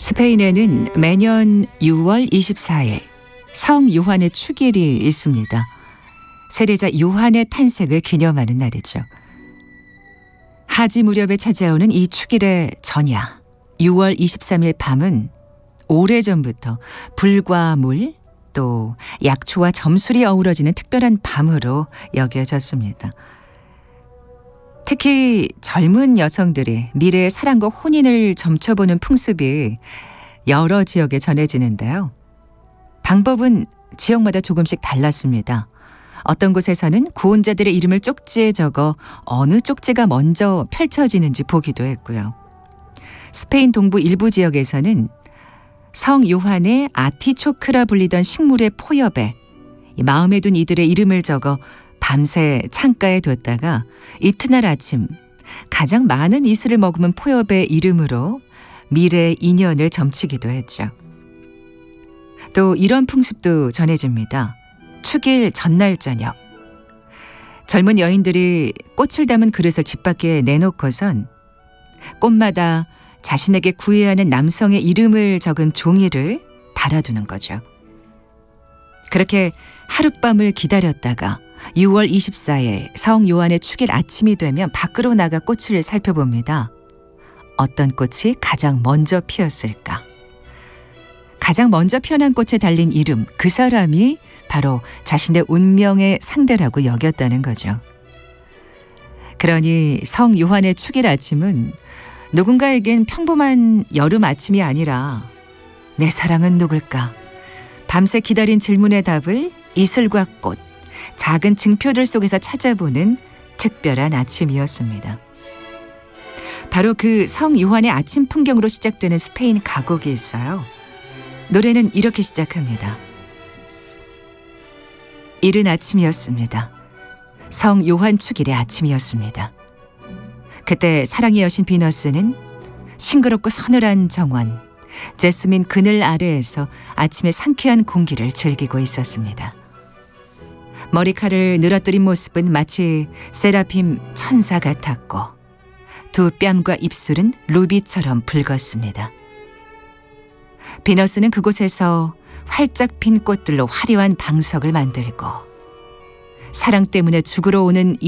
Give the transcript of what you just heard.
스페인에는 매년 6월 24일 성 요한의 축일이 있습니다. 세례자 요한의 탄생을 기념하는 날이죠. 하지 무렵에 찾아오는 이 축일의 전야 6월 23일 밤은 오래전부터 불과 물, 또 약초와 점술이 어우러지는 특별한 밤으로 여겨졌습니다. 특히 젊은 여성들이 미래의 사랑과 혼인을 점쳐보는 풍습이 여러 지역에 전해지는데요. 방법은 지역마다 조금씩 달랐습니다. 어떤 곳에서는 구원자들의 이름을 쪽지에 적어 어느 쪽지가 먼저 펼쳐지는지 보기도 했고요. 스페인 동부 일부 지역에서는 성 요한의 아티초크라 불리던 식물의 포엽에 마음에 둔 이들의 이름을 적어 밤새 창가에 뒀다가 이튿날 아침 가장 많은 이슬을 머금은 포엽의 이름으로 미래의 인연을 점치기도 했죠. 또 이런 풍습도 전해집니다. 축일 전날 저녁 젊은 여인들이 꽃을 담은 그릇을 집 밖에 내놓고선 꽃마다 자신에게 구애하는 남성의 이름을 적은 종이를 달아두는 거죠. 그렇게 하룻밤을 기다렸다가 6월 24일 성 요한의 축일 아침이 되면 밖으로 나가 꽃을 살펴봅니다. 어떤 꽃이 가장 먼저 피었을까? 가장 먼저 피어난 꽃에 달린 이름, 그 사람이 바로 자신의 운명의 상대라고 여겼다는 거죠. 그러니 성 요한의 축일 아침은 누군가에겐 평범한 여름 아침이 아니라 내 사랑은 누굴까? 밤새 기다린 질문의 답을 이슬과 꽃, 작은 증표들 속에서 찾아보는 특별한 아침이었습니다. 바로 그 성 요한의 아침 풍경으로 시작되는 스페인 가곡이 있어요. 노래는 이렇게 시작합니다. 이른 아침이었습니다. 성 요한 축일의 아침이었습니다. 그때 사랑의 여신 비너스는 싱그럽고 서늘한 정원, 제스민 그늘 아래에서 아침의 상쾌한 공기를 즐기고 있었습니다. 머리칼을 늘어뜨린 모습은 마치 세라핌 천사 같았고 두 뺨과 입술은 루비처럼 붉었습니다. 비너스는 그곳에서 활짝 핀 꽃들로 화려한 방석을 만들고 사랑 때문에 죽으러 오는